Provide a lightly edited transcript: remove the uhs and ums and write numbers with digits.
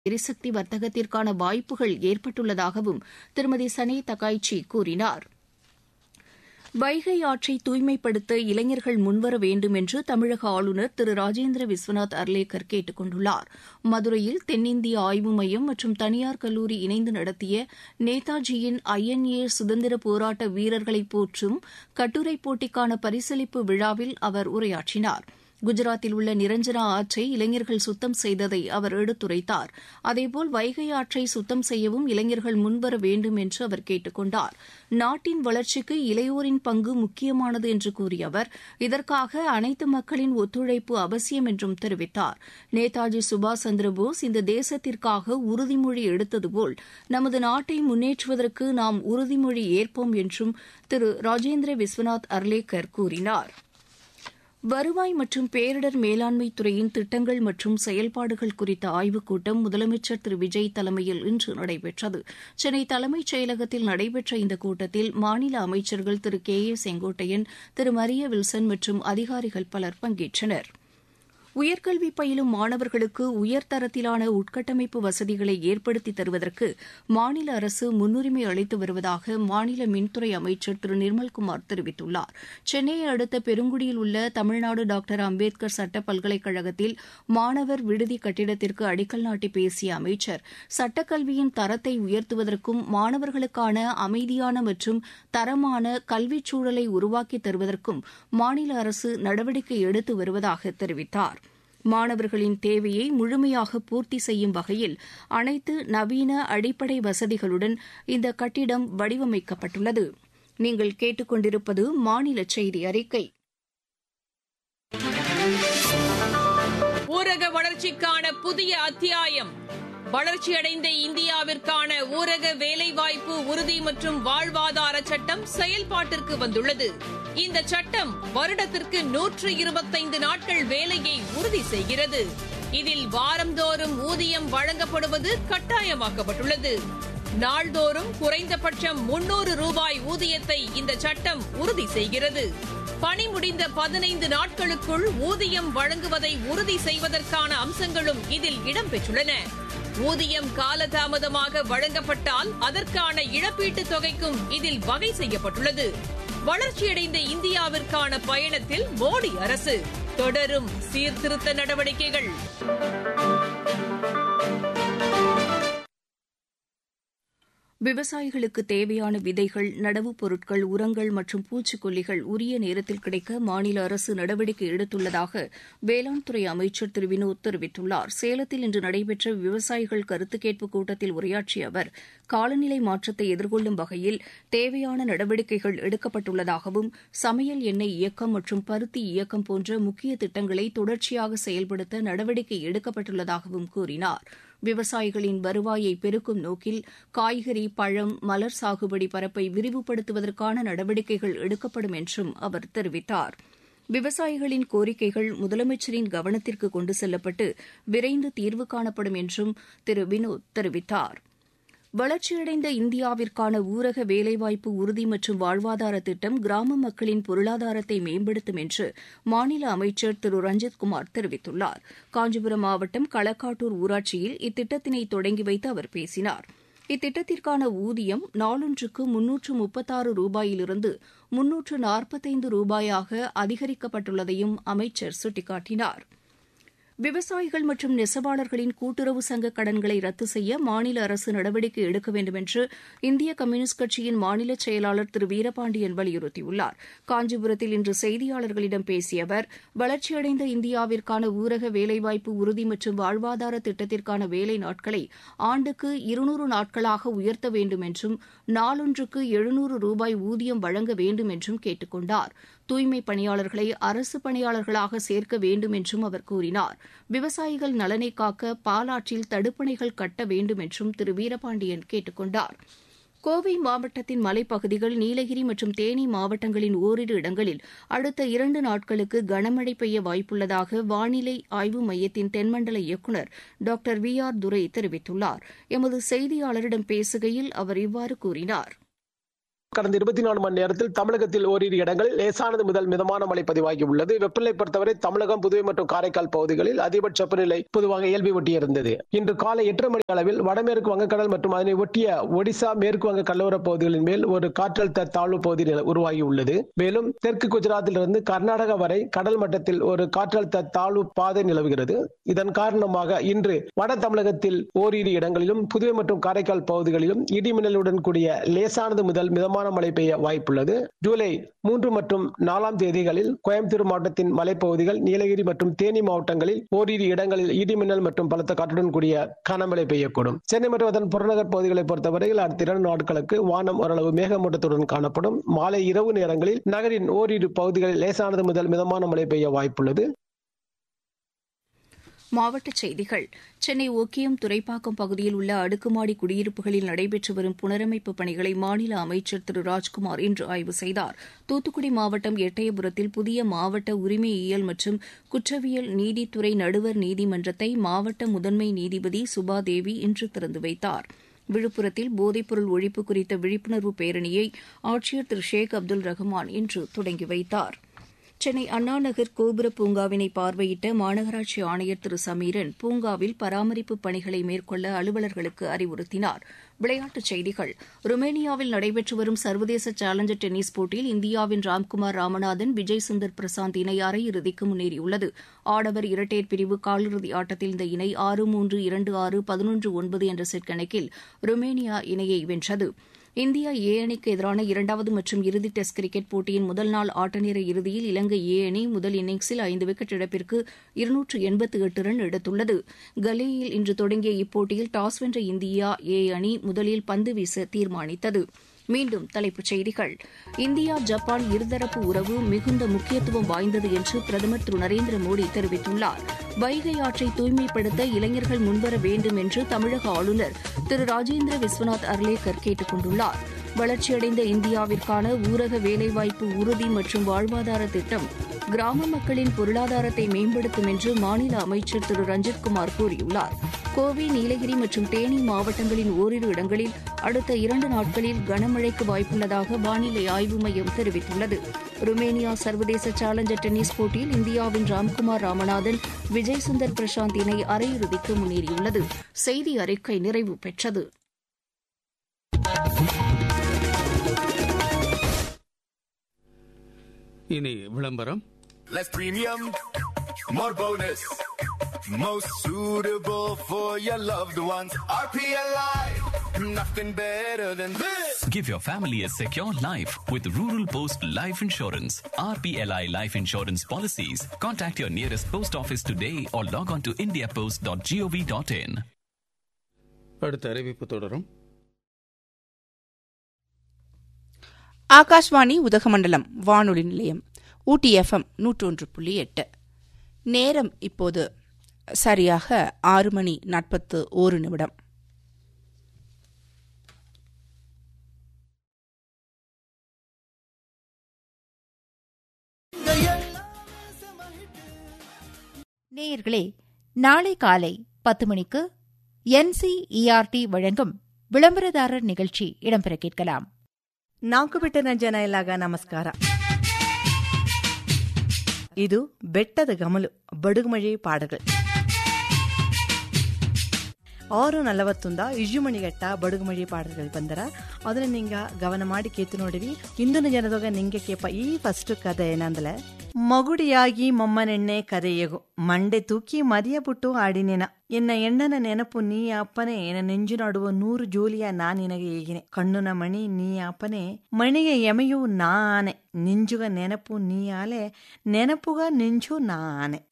எரிசக்தி வர்த்தகத்திற்கான வாய்ப்புகள் ஏற்பட்டுள்ளதாகவும் திருமதி சனே தகாய்ச்சி கூறினார். வைகை ஆற்றை தூய்மைப்படுத்த இளைஞர்கள் முன்வர வேண்டும் என்று தமிழக ஆளுநர் திரு ராஜேந்திர விஸ்வநாத் அர்லேக்கர் கேட்டுக் கொண்டுள்ளார். மதுரையில் தென்னிந்திய ஆய்வு மையம் மற்றும் தனியார் கல்லூரி இணைந்து நடத்திய நேதாஜியின் INA சுதந்திர போராட்ட வீரர்களை போற்றும் கட்டுரைப் போட்டிக்கான பரிசளிப்பு விழாவில் அவர் உரையாற்றினார். குஜராத்தில் உள்ள நிரஞ்சனா ஆற்றை இளைஞர்கள் சுத்தம் செய்ததை அவர் எடுத்துரைத்தார். அதேபோல் வைகை ஆற்றை சுத்தம் செய்யவும் இளைஞர்கள் முன்வர வேண்டும் என்று அவர் கேட்டுக் கொண்டார். நாட்டின் வளர்ச்சிக்கு இளையோரின் பங்கு முக்கியமானது என்று கூறிய அவர் இதற்காக அனைத்து மக்களின் ஒத்துழைப்பு அவசியம் என்றும் தெரிவித்தார். நேதாஜி சுபாஷ் சந்திரபோஸ் இந்த தேசத்திற்காக உறுதிமொழி எடுத்ததுபோல் நமது நாட்டை முன்னேற்றுவதற்கு நாம் உறுதிமொழி ஏற்போம் என்றும் திரு ராஜேந்திர விஸ்வநாத் அர்லேக்கர் கூறினார். வருவாய் மற்றும் பேரிடர் மேலாண்மைத் துறையின் திட்டங்கள் மற்றும் செயல்பாடுகள் குறித்த ஆய்வுக் கூட்டம் முதலமைச்சர் திரு விஜய் தலைமையில் இன்று நடைபெற்றது. சென்னை தலைமைச் செயலகத்தில் நடைபெற்ற இந்த கூட்டத்தில் மாநில அமைச்சர்கள் திரு KA செங்கோட்டையன், திரு மரிய வில்சன் மற்றும் அதிகாரிகள் பலர் பங்கேற்றனர். உயர்கல்வி பயிலும் மாணவர்களுக்கு உயர்தரத்திலான உட்கட்டமைப்பு வசதிகளை ஏற்படுத்தி தருவதற்கு மாநில அரசு முன்னுரிமை அளித்து வருவதாக மாநில மின்துறை அமைச்சர் திரு நிர்மல்குமார் தெரிவித்துள்ளார். சென்னையை அடுத்த பெருங்குடியில் உள்ள தமிழ்நாடு டாக்டர் அம்பேத்கர் சட்ட பல்கலைக்கழகத்தில் மாணவர் விடுதி கட்டிடத்திற்கு அடிக்கல் நாட்டி பேசிய அமைச்சர் சட்டக்கல்வியின் தரத்தை உயர்த்துவதற்கும் மாணவர்களுக்கான அமைதியான மற்றும் தரமான கல்விச் சூழலை உருவாக்கி தருவதற்கும் மாநில அரசு நடவடிக்கை எடுத்து வருவதாக தெரிவித்தார். மாணவர்களின் தேவையை முழுமையாக பூர்த்தி செய்யும் வகையில் அனைத்து நவீன அடிப்படை வசதிகளுடன் இந்த கட்டிடம் வடிவமைக்கப்பட்டுள்ளது. நீங்கள் கேட்டுக்கொண்டிருப்பது மாநில செய்தி அறிக்கை. ஊரக வளர்ச்சிக்கான புதிய அத்தியாயம். வளர்ச்சியடைந்த இந்தியாவிற்கான ஊரக வேலைவாய்ப்பு உறுதி மற்றும் வாழ்வாதார சட்டம் செயல்பாட்டிற்கு வந்துள்ளது. இந்த சட்டம் வருடத்திற்கு 125 நாட்கள் வேலையை உறுதி செய்கிறது. இதில் வாரந்தோறும் ஊதியம் வழங்கப்படுவது கட்டாயமாக்கப்பட்டுள்ளது. நாள்தோறும் குறைந்தபட்சம் 300 ரூபாய் ஊதியத்தை இந்த சட்டம் உறுதி செய்கிறது. பணி முடிந்த 15 நாட்களுக்குள் ஊதியம் வழங்குவதை உறுதி செய்வதற்கான அம்சங்களும் இதில் இடம்பெற்றுள்ளன. ஊதியம் காலதாமதமாக வழங்கப்பட்டால் அதற்கான இழப்பீட்டுத் தொகைக்கும் இதில் வகை செய்யப்பட்டுள்ளது. வளர்ச்சியடைந்த இந்தியாவிற்கான பயணத்தில் மோடி அரசு தொடரும் சீர்திருத்த நடவடிக்கைகள். விவசாயிகளுக்கு தேவையான விதைகள், நடவுப் பொருட்கள், உரங்கள் மற்றும் பூச்சிக்கொல்லிகள் உரிய நேரத்தில் கிடைக்க மாநில அரசு நடவடிக்கை எடுத்துள்ளதாக வேளாண் துறை அமைச்சர் திரு வினோத் தெரிவித்துள்ளார். சேலத்தில் இன்று நடைபெற்ற விவசாயிகள் கருத்துக் கேட்பு கூட்டத்தில் உரையாற்றிய அவர் காலநிலை மாற்றத்தை எதிர்கொள்ளும் வகையில் தேவையான நடவடிக்கைகள் எடுக்கப்பட்டுள்ளதாகவும் சமையல் எண்ணெய் இயக்கம் மற்றும் பருத்தி இயக்கம் போன்ற முக்கிய திட்டங்களை தொடர்ச்சியாக செயல்படுத்த நடவடிக்கை எடுக்கப்பட்டுள்ளதாகவும் கூறினார். விவசாயிகளின் வருவாயை பெருக்கும் நோக்கில் காய்கறி, பழம், மலர் சாகுபடி பரப்பை விரிவுபடுத்துவதற்கான நடவடிக்கைகள் எடுக்கப்படும் என்றும் அவர் தெரிவித்தார். விவசாயிகளின் கோரிக்கைகள் முதலமைச்சரின் கவனத்திற்கு கொண்டு செல்லப்பட்டு விரைந்து தீர்வு காணப்படும் என்றும் திரு வினோத் தெரிவித்தார். வளர்ச்சியடைந்த இந்தியாவிற்கான ஊரக வேலைவாய்ப்பு உறுதி மற்றும் வாழ்வாதார திட்டம் கிராம மக்களின் பொருளாதாரத்தை மேம்படுத்தும் என்று மாநில அமைச்சர் திரு ரஞ்சித்குமார் தெரிவித்துள்ளார். காஞ்சிபுரம் மாவட்டம் களக்காட்டூர் ஊராட்சியில் இத்திட்டத்தினை தொடங்கி வைத்து அவர் பேசினார். இத்திட்டத்திற்கான ஊதியம் நாளொன்றுக்கு 336 ரூபாயிலிருந்து 345 ரூபாயாக அதிகரிக்கப்பட்டுள்ளதையும் அமைச்சர் சுட்டிக்காட்டினார். விவசாயிகள் மற்றும் நெசவாளர்களின் கூட்டுறவு சங்க கடன்களை ரத்து செய்ய மாநில அரசு நடவடிக்கை எடுக்க வேண்டும் என்று இந்திய கம்யூனிஸ்ட் கட்சியின் மாநில செயலாளர் திரு வீரபாண்டியன் வலியுறுத்தியுள்ளார். காஞ்சிபுரத்தில் இன்று செய்தியாளர்களிடம் பேசிய அவர் வளர்ச்சியடைந்த இந்தியாவிற்கான ஊரக வேலைவாய்ப்பு உறுதி மற்றும் வாழ்வாதார திட்டத்திற்கான வேலை நாட்களை ஆண்டுக்கு 200 நாட்களாக உயர்த்த வேண்டும் என்றும் நாளொன்றுக்கு 700 ரூபாய் ஊதியம் வழங்க வேண்டும் என்றும் கேட்டுக் கொண்டார். தூய்மைப் பணியாளர்களை அரசு பணியாளர்களாக சேர்க்க வேண்டும் என்றும் அவர் கூறினார். விவசாயிகள் நலனை காக்க பாலாற்றில் தடுப்பணைகள் கட்ட வேண்டும் என்றும் திரு வீரபாண்டியன் கேட்டுக் கொண்டார். கோவை மாவட்டத்தின் மலைப்பகுதிகள், நீலகிரி மற்றும் தேனி மாவட்டங்களின் ஓரிரு இடங்களில் அடுத்த 2 நாட்களுக்கு கனமழை பெய்ய வாய்ப்புள்ளதாக வானிலை ஆய்வு மையத்தின் தென்மண்டல இயக்குநர் டாக்டர் VR துரை தெரிவித்துள்ளார். எமது செய்தியாளரிடம் பேசுகையில் அவர் இவ்வாறு கூறினார். கடந்த 24 மணி நேரத்தில் தமிழகத்தில் ஓரிரு இடங்களில் லேசானது முதல் மிதமான மழை பதிவாகி உள்ளது. வெப்பநிலை பொறுத்தவரை தமிழகம், புதுவை மற்றும் காரைக்கால் பகுதிகளில் அதிகபட்ச வெப்பநிலை பொதுவாக இயல்பை ஒட்டியிருந்தது. இன்று காலை 8:30 மணி அளவில் வடமேற்கு வங்கக்கடல் மற்றும் அதனை ஒட்டிய ஒடிசா, மேற்கு வங்க கடலோர பகுதிகளின் மேல் ஒரு காற்றழுத்த தாழ்வு பகுதி உருவாகி உள்ளது. மேலும் தெற்கு குஜராத்திலிருந்து கர்நாடகா வரை கடல் மட்டத்தில் ஒரு காற்றழுத்த தாழ்வு பாதை நிலவுகிறது. இதன் காரணமாக இன்று வட தமிழகத்தில் ஓரிரு இடங்களிலும், புதுவை மற்றும் காரைக்கால் பகுதிகளிலும் இடிமின்னலுடன் கூடிய லேசானது முதல் மிதமான மழை பெய்ய வாய்ப்புள்ளது. ஜூலை 3 மற்றும் 4 தேதிகளில் கோயம்புத்தூர் மாவட்டத்தின் மலைப்பகுதிகள், நீலகிரி மற்றும் தேனி மாவட்டங்களில் ஓரிரு இடங்களில் இடிமின்னல் மற்றும் பலத்த காற்றுடன் கூடிய கனமழை பெய்யக்கூடும். சென்னை மற்றும் அதன் புறநகர் பகுதிகளை பொறுத்தவரையில் அடுத்த 2 நாட்களுக்கு வானம் ஓரளவு மேகமூட்டத்துடன் காணப்படும். மாலை இரவு நேரங்களில் நகரின் ஓரிரு பகுதிகளில் லேசானது முதல் மிதமான மழை பெய்ய வாய்ப்புள்ளது. மாவட்டச் செய்திகள். சென்னை ஒக்கியம் துறைப்பாக்கம் பகுதியில் உள்ள அடுக்குமாடி குடியிருப்புகளில் நடைபெற்று வரும் புனரமைப்புப் பணிகளை மாநில அமைச்சர் திரு ராஜ்குமார் இன்று ஆய்வு செய்தார். தூத்துக்குடி மாவட்டம் எட்டயபுரத்தில் புதிய மாவட்ட உரிமையியல் மற்றும் குற்றவியல் நீதித்துறை நடுவர் நீதிமன்றத்தை மாவட்ட முதன்மை நீதிபதி சுபாதேவி இன்று திறந்து வைத்தார். விழுப்புரத்தில் போதைப்பொருள் ஒழிப்பு குறித்த விழிப்புணர்வு பேரணியை ஆட்சியர் திரு ஷேக் அப்துல் ரஹ்மான் இன்று தொடங்கி வைத்தார். சென்னை அண்ணாநகர் கோபுர பூங்காவினை பார்வையிட்ட மாநகராட்சி ஆணையர் திரு சமீரன் பூங்காவில் பராமரிப்பு பணிகளை மேற்கொள்ள அலுவலர்களுக்கு அறிவுறுத்தினார். விளையாட்டுச் செய்திகள். ருமேனியாவில் நடைபெற்று வரும் சர்வதேச சேலஞ்சர் டென்னிஸ் போட்டியில் இந்தியாவின் ராம்குமார் ராமநாதன், விஜய் சுந்தர் பிரசாந்த் இணை அரையிறுதிக்கு முன்னேறியுள்ளது. ஆடவர் இரட்டையர் பிரிவு காலிறுதி ஆட்டத்தில் இந்த இணை 6-3, 2-6, 11-9 என்ற செட் கணக்கில் ருமேனியா இணையை வென்றது. இந்தியா ஏ அணிக்கு எதிரான 2வது மற்றும் இறுதி டெஸ்ட் கிரிக்கெட் போட்டியின் முதல் நாள் ஆட்டநேர இறுதியில் இலங்கை ஏ அணி முதல் இன்னிங்ஸில் 5 விக்கெட் இழப்பிற்கு 288 ரன் எடுத்துள்ளது. கலேயில் இன்று தொடங்கிய இப்போட்டியில் டாஸ் வென்ற இந்தியா ஏ அணி முதலில் பந்து வீச தீர்மானித்தது. மீண்டும் தலைப்புச் செய்திகள். இந்தியா ஜப்பான் இருதரப்பு உறவு மிகுந்த முக்கியத்துவம் வாய்ந்தது என்று பிரதமர் திரு நரேந்திர மோடி தெரிவித்துள்ளார். வைகை ஆற்றை தூய்மைப்படுத்த இளைஞர்கள் முன்வர வேண்டும் என்று தமிழக ஆளுநர் திரு ராஜேந்திர விஸ்வநாத் அர்லேக்கர் கேட்டுக் கொண்டுள்ளார். வளர்ச்சியடைந்த இந்தியாவிற்கான ஊரக வேலைவாய்ப்பு உறுதி மற்றும் வாழ்வாதார திட்டம் கிராம மக்களின் பொருளாதாரத்தை மேம்படுத்தும் என்று மாநில அமைச்சர் திரு ரஞ்சித்குமார் கூறியுள்ளார். கோவை, நீலகிரி மற்றும் தேனி மாவட்டங்களின் ஓரிரு இடங்களில் அடுத்த 2 நாட்களில் கனமழைக்கு வாய்ப்புள்ளதாக வானிலை ஆய்வு மையம் தெரிவித்துள்ளது. ருமேனியா சர்வதேச சேலஞ்சர் டென்னிஸ் போட்டியில் இந்தியாவின் ராம்குமார் ராமநாதன், விஜய் சுந்தர் பிரசாந்த் இணை அரையிறுதிக்கு முன்னேறியுள்ளது. செய்தி அறிக்கை நிறைவு பெற்றது. இனி விளம்பரம். Less premium, more bonus, most suitable for your loved ones. RPLI, nothing better than this. Give your family a secure life with Rural Post Life Insurance. RPLI Life Insurance Policies. Contact your nearest post office today or log on to indiapost.gov.in. அடுத்த அறிவிப்பு தொடரும். ஆகாஷ்வாணி உதகமண்டலம் வானொலி நிலையம் ஊட்டி FM 101.8. நேரம் இப்போது சரியாக 6:41. நேயர்களே, நாளை காலை 10 மணிக்கு NCERT வழங்கும் விளம்பரதாரர் நிகழ்ச்சி இடம்பெற கேட்கலாம். ನಾಲ್ಕು ಬಿಟ್ಟನ ಜನ ಎಲ್ಲಾಗ ನಮಸ್ಕಾರ. ಇದು ಬೆಟ್ಟದ ಗಮಲು ಬಡುಗುಮಳಿ ಪಾಡಗಳು 6:41 ಇಜುಮಣಿಗಟ್ಟ ಬಡುಗುಮಳಿ ಪಾಡಗಳು ಬಂದರ ಅದನ್ನ ನಿಂಗ ಗಮನ ಮಾಡಿ ಕೇತು ನೋಡಿರಿ. ಇಂದಿನ ಜನದೊಗ ನಿಂಗೆ ಕೇಪ ಈ ಫಸ್ಟ್ ಕಥೆ ಏನಂದಲೆ, ಮಗುಡಿಯಾಗಿ ಮೊಮ್ಮನೆಣ್ಣೆ ಕರೆಯಗು ಮಂಡೆ ತೂಕಿ ಮದಿಯ ಬಿಟ್ಟು ಆಡಿನೇನ ಎನ್ನ ಎಣ್ಣನ ನೆನಪು ನೀ ಅಪ್ಪನೆ ಎನ್ನ ನೆಂಜು ನಡುವ 100 ಜೋಲಿಯ ನಾ ನಿನಗೆ ಹೇಗಿನೆ ಕಣ್ಣುನ ಮಣಿ ನೀ ಅಪ್ಪನೆ ಮಣಿಗೆ ಎಮೆಯು ನಾ ಆನೆ ನಿಂಜುಗ ನೆನಪು ನೀ ಆಲೆ ನೆನಪುಗ ನಿಂಜು ನಾ ಆನೆ.